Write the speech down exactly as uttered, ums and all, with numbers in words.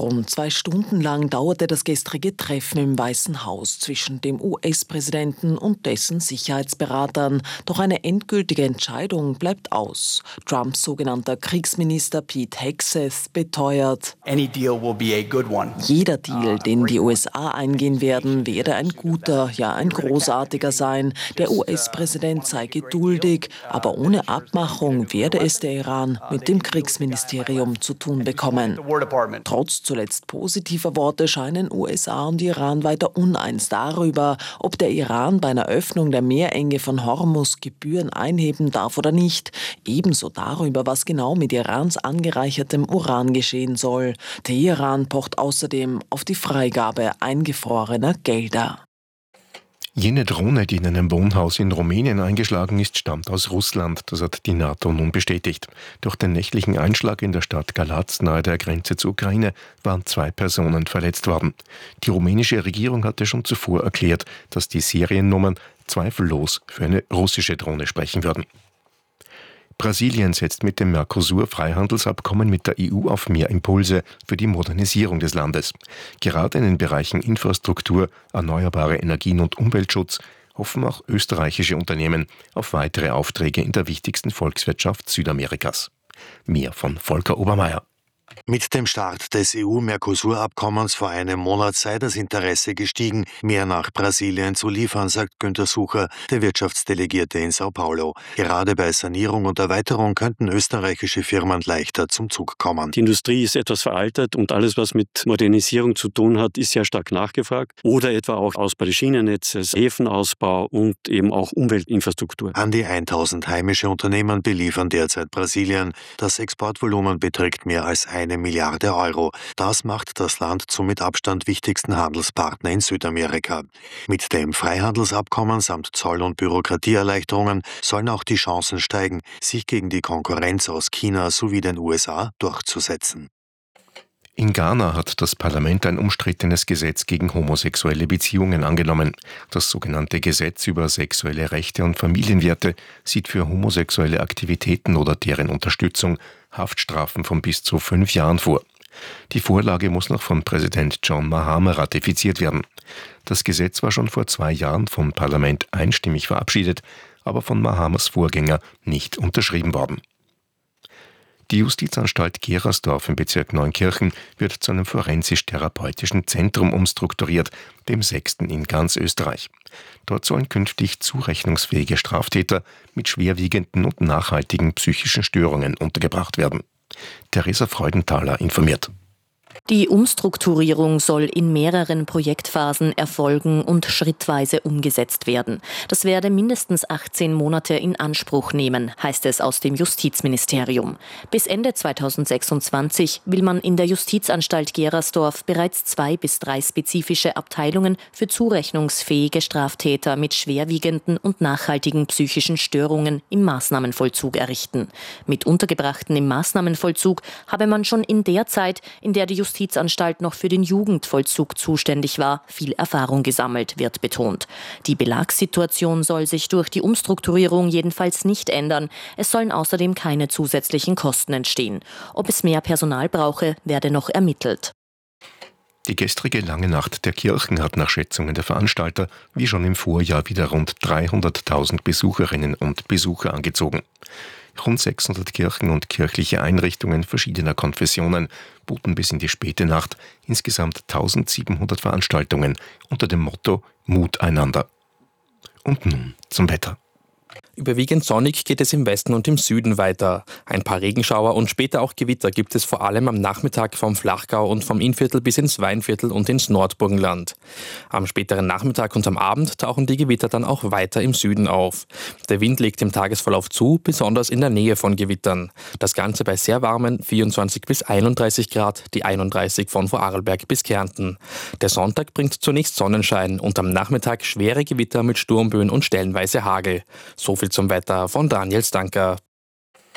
Rund zwei Stunden lang dauerte das gestrige Treffen im Weißen Haus zwischen dem U S-Präsidenten und dessen Sicherheitsberatern. Doch eine endgültige Entscheidung bleibt aus. Trumps sogenannter Kriegsminister Pete Hegseth beteuert: Any deal will be a good one. Jeder Deal, den die U S A eingehen werden, werde ein guter, ja ein großartiger sein. Der U S-Präsident sei geduldig, aber ohne Abmachung werde es der Iran mit dem Kriegsministerium zu tun bekommen. Trotz zuletzt positiver Worte scheinen U S A und Iran weiter uneins darüber, ob der Iran bei einer Öffnung der Meerenge von Hormuz Gebühren einheben darf oder nicht. Ebenso darüber, was genau mit Irans angereichertem Uran geschehen soll. Teheran pocht außerdem auf die Freigabe eingefrorener Gelder. Jene Drohne, die in einem Wohnhaus in Rumänien eingeschlagen ist, stammt aus Russland. Das hat die NATO nun bestätigt. Durch den nächtlichen Einschlag in der Stadt Galatz nahe der Grenze zur Ukraine waren zwei Personen verletzt worden. Die rumänische Regierung hatte schon zuvor erklärt, dass die Seriennummern zweifellos für eine russische Drohne sprechen würden. Brasilien setzt mit dem Mercosur-Freihandelsabkommen mit der E U auf mehr Impulse für die Modernisierung des Landes. Gerade in den Bereichen Infrastruktur, erneuerbare Energien und Umweltschutz hoffen auch österreichische Unternehmen auf weitere Aufträge in der wichtigsten Volkswirtschaft Südamerikas. Mehr von Volker Obermeier. Mit dem Start des E U-Mercosur-Abkommens vor einem Monat sei das Interesse gestiegen, mehr nach Brasilien zu liefern, sagt Günter Sucher, der Wirtschaftsdelegierte in Sao Paulo. Gerade bei Sanierung und Erweiterung könnten österreichische Firmen leichter zum Zug kommen. Die Industrie ist etwas veraltet und alles, was mit Modernisierung zu tun hat, ist sehr stark nachgefragt. Oder etwa auch Ausbau des Schienennetzes, Häfenausbau und eben auch Umweltinfrastruktur. An die tausend heimische Unternehmen beliefern derzeit Brasilien. Das Exportvolumen beträgt mehr als eine Milliarde Euro. Das macht das Land zum mit Abstand wichtigsten Handelspartner in Südamerika. Mit dem Freihandelsabkommen samt Zoll- und Bürokratieerleichterungen sollen auch die Chancen steigen, sich gegen die Konkurrenz aus China sowie den U S A durchzusetzen. In Ghana hat das Parlament ein umstrittenes Gesetz gegen homosexuelle Beziehungen angenommen. Das sogenannte Gesetz über sexuelle Rechte und Familienwerte sieht für homosexuelle Aktivitäten oder deren Unterstützung Haftstrafen von bis zu fünf Jahren vor. Die Vorlage muss noch von Präsident John Mahama ratifiziert werden. Das Gesetz war schon vor zwei Jahren vom Parlament einstimmig verabschiedet, aber von Mahamas Vorgänger nicht unterschrieben worden. Die Justizanstalt Gerersdorf im Bezirk Neunkirchen wird zu einem forensisch-therapeutischen Zentrum umstrukturiert, dem sechsten in ganz Österreich. Dort sollen künftig zurechnungsfähige Straftäter mit schwerwiegenden und nachhaltigen psychischen Störungen untergebracht werden. Theresa Freudenthaler informiert. Die Umstrukturierung soll in mehreren Projektphasen erfolgen und schrittweise umgesetzt werden. Das werde mindestens achtzehn Monate in Anspruch nehmen, heißt es aus dem Justizministerium. Bis Ende zweitausendsechsundzwanzig will man in der Justizanstalt Gerersdorf bereits zwei bis drei spezifische Abteilungen für zurechnungsfähige Straftäter mit schwerwiegenden und nachhaltigen psychischen Störungen im Maßnahmenvollzug errichten. Mit Untergebrachten im Maßnahmenvollzug habe man schon in der Zeit, in der die Justizanstalt noch für den Jugendvollzug zuständig war, viel Erfahrung gesammelt, wird betont. Die Belagssituation soll sich durch die Umstrukturierung jedenfalls nicht ändern. Es sollen außerdem keine zusätzlichen Kosten entstehen. Ob es mehr Personal brauche, werde noch ermittelt. Die gestrige lange Nacht der Kirchen hat nach Schätzungen der Veranstalter wie schon im Vorjahr wieder rund dreihunderttausend Besucherinnen und Besucher angezogen. Rund sechshundert Kirchen und kirchliche Einrichtungen verschiedener Konfessionen boten bis in die späte Nacht insgesamt eintausendsiebenhundert Veranstaltungen unter dem Motto Mut einander. Und nun zum Wetter. Überwiegend sonnig geht es im Westen und im Süden weiter. Ein paar Regenschauer und später auch Gewitter gibt es vor allem am Nachmittag vom Flachgau und vom Innviertel bis ins Weinviertel und ins Nordburgenland. Am späteren Nachmittag und am Abend tauchen die Gewitter dann auch weiter im Süden auf. Der Wind legt im Tagesverlauf zu, besonders in der Nähe von Gewittern. Das Ganze bei sehr warmen vierundzwanzig bis einunddreißig Grad, die einunddreißig von Vorarlberg bis Kärnten. Der Sonntag bringt zunächst Sonnenschein und am Nachmittag schwere Gewitter mit Sturmböen und stellenweise Hagel. So viel zum Wetter von Daniel Stanker.